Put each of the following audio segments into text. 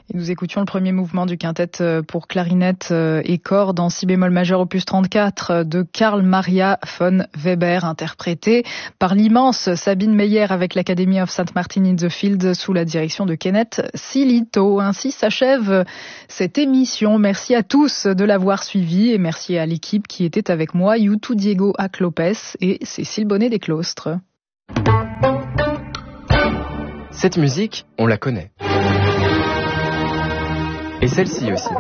Et nous écoutions le premier mouvement du quintet pour clarinette et cordes en si bémol majeur opus 34 de Carl Maria von Weber, interprété par l'immense Sabine Meyer avec l'Academy of St. Martin in the Fields sous la direction de Kenneth Silito. Ainsi s'achève cette émission. Merci à tous de l'avoir suivi et merci à l'équipe qui était avec moi, Youtou Diego Aclopes et Cécile Bonnet des Claustres. Cette musique, on la connaît. Et celle-ci aussi.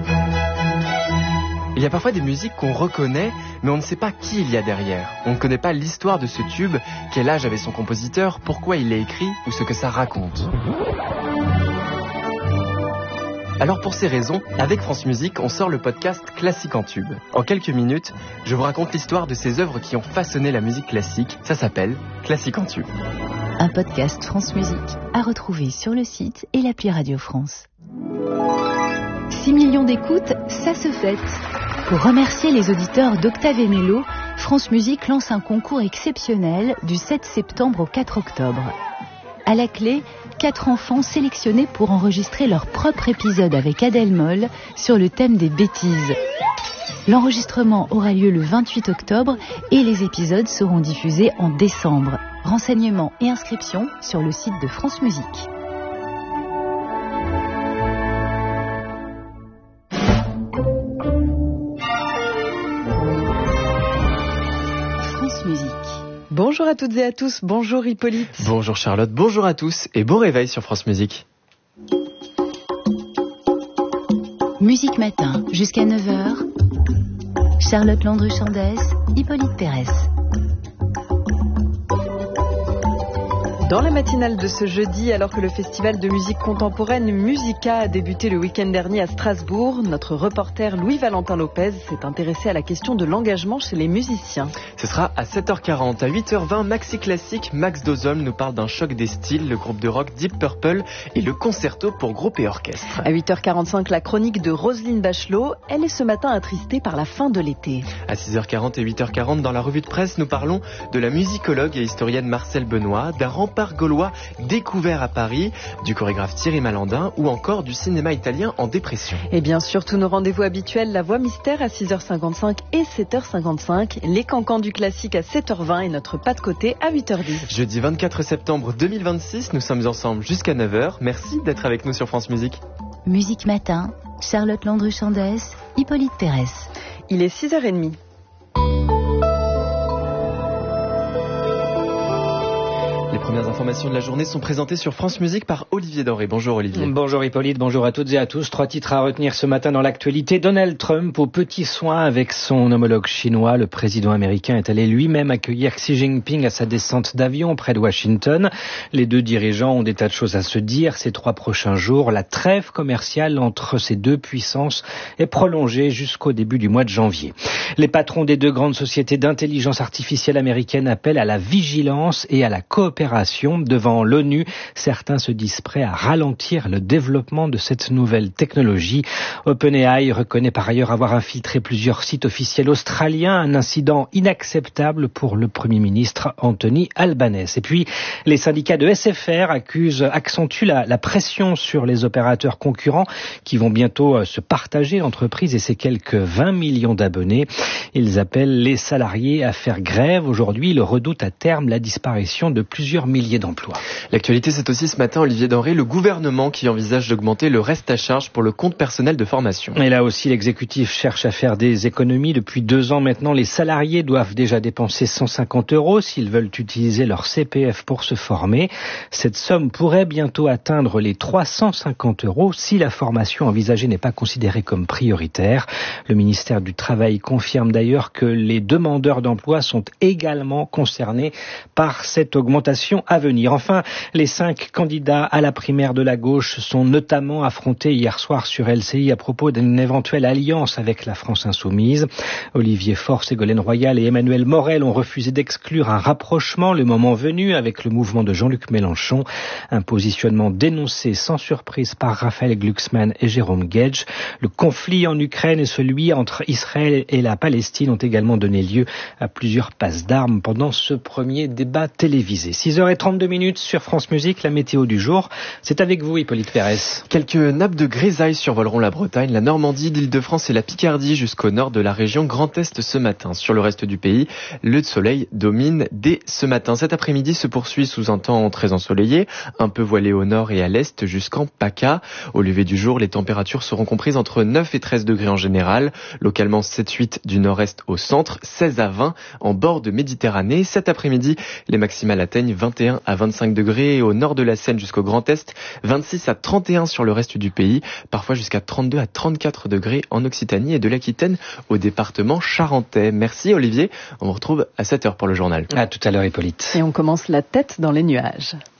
Il y a parfois des musiques qu'on reconnaît, mais on ne sait pas qui il y a derrière. On ne connaît pas l'histoire de ce tube, quel âge avait son compositeur, pourquoi il l'a écrit ou ce que ça raconte. Alors pour ces raisons, avec France Musique, on sort le podcast Classique en tube. En quelques minutes, je vous raconte l'histoire de ces œuvres qui ont façonné la musique classique. Ça s'appelle Classique en tube. Un podcast France Musique à retrouver sur le site et l'appli Radio France. 6 millions d'écoutes, ça se fête. Pour remercier les auditeurs d'Octave et Mélo, France Musique lance un concours exceptionnel du 7 septembre au 4 octobre. À la clé, 4 enfants sélectionnés pour enregistrer leur propre épisode avec Adèle Moll sur le thème des bêtises. L'enregistrement aura lieu le 28 octobre et les épisodes seront diffusés en décembre. Renseignements et inscriptions sur le site de France Musique. France Musique. Bonjour à toutes et à tous, bonjour Hippolyte. Bonjour Charlotte, bonjour à tous et bon réveil sur France Musique. Musique Matin, jusqu'à 9h. Charlotte Landru-Chandès, Hippolyte Pérez. Dans la matinale de ce jeudi, alors que le festival de musique contemporaine Musica a débuté le week-end dernier à Strasbourg, notre reporter Louis-Valentin Lopez s'est intéressé à la question de l'engagement chez les musiciens. Ce sera à 7h40. À 8h20, Maxi Classique, Max Dozolm nous parle d'un choc des styles, le groupe de rock Deep Purple et le concerto pour groupe et orchestre. À 8h45, la chronique de Roselyne Bachelot. Elle est ce matin attristée par la fin de l'été. À 6h40 et 8h40, dans la revue de presse, nous parlons de la musicologue et historienne Marcelle Benoît, d'un rempart gaulois découvert à Paris, du chorégraphe Thierry Malandin ou encore du cinéma italien en dépression. Et bien sûr, tous nos rendez-vous habituels, la voix mystère à 6h55 et 7h55, les cancans du classique à 7h20 et notre pas de côté à 8h10. Jeudi 24 septembre 2026, nous sommes ensemble jusqu'à 9h. Merci d'être avec nous sur France Musique. Musique Matin, Charlotte Landru-Chandès, Hippolyte Pérez. Il est 6h30. Les premières informations de la journée sont présentées sur France Musique par Olivier Denré. Bonjour Olivier. Bonjour Hippolyte, bonjour à toutes et à tous. 3 titres à retenir ce matin dans l'actualité. Donald Trump au petit soin avec son homologue chinois. Le président américain est allé lui-même accueillir Xi Jinping à sa descente d'avion près de Washington. Les deux dirigeants ont des tas de choses à se dire ces 3 prochains jours. La trêve commerciale entre ces deux puissances est prolongée jusqu'au début du mois de janvier. Les patrons des 2 grandes sociétés d'intelligence artificielle américaines appellent à la vigilance et à la coopération devant l'ONU. Certains se disent prêts à ralentir le développement de cette nouvelle technologie. OpenAI reconnaît par ailleurs avoir infiltré plusieurs sites officiels australiens, un incident inacceptable pour le Premier ministre Anthony Albanese. Et puis, les syndicats de SFR accentuent la pression sur les opérateurs concurrents qui vont bientôt se partager l'entreprise et ses quelques 20 millions d'abonnés. Ils appellent les salariés à faire grève. Aujourd'hui, ils redoutent à terme la disparition de plusieurs milliers d'emplois. L'actualité, c'est aussi ce matin, Olivier Denré, le gouvernement qui envisage d'augmenter le reste à charge pour le compte personnel de formation. Et là aussi, l'exécutif cherche à faire des économies. Depuis 2 ans maintenant, les salariés doivent déjà dépenser 150 € s'ils veulent utiliser leur CPF pour se former. Cette somme pourrait bientôt atteindre les 350 € si la formation envisagée n'est pas considérée comme prioritaire. Le ministère du Travail confirme d'ailleurs que les demandeurs d'emploi sont également concernés par cette augmentation à venir. Enfin, les 5 candidats à la primaire de la gauche sont notamment affrontés hier soir sur LCI à propos d'une éventuelle alliance avec la France Insoumise. Olivier Faure, Ségolène Royal et Emmanuel Morel ont refusé d'exclure un rapprochement le moment venu avec le mouvement de Jean-Luc Mélenchon. Un positionnement dénoncé sans surprise par Raphaël Glucksmann et Jérôme Gage. Le conflit en Ukraine et celui entre Israël et la Palestine ont également donné lieu à plusieurs passes d'armes pendant ce premier débat télévisé. 6h 7h32 sur France Musique, la météo du jour. C'est avec vous, Hippolyte Pérez. Quelques nappes de grisaille survoleront la Bretagne, la Normandie, l'Île-de-France et la Picardie jusqu'au nord de la région Grand Est ce matin. Sur le reste du pays, le soleil domine dès ce matin. Cet après-midi se poursuit sous un temps très ensoleillé, un peu voilé au nord et à l'est jusqu'en PACA. Au lever du jour, les températures seront comprises entre 9 et 13 degrés en général, localement 7-8 du nord-est au centre, 16 à 20 en bord de Méditerranée. Cet après-midi, les maximales atteignent 21 à 25 degrés au nord de la Seine jusqu'au Grand Est, 26 à 31 sur le reste du pays, parfois jusqu'à 32 à 34 degrés en Occitanie et de l'Aquitaine au département charentais. Merci Olivier, on vous retrouve à 7h pour le journal. À tout à l'heure Hippolyte. Et on commence la tête dans les nuages.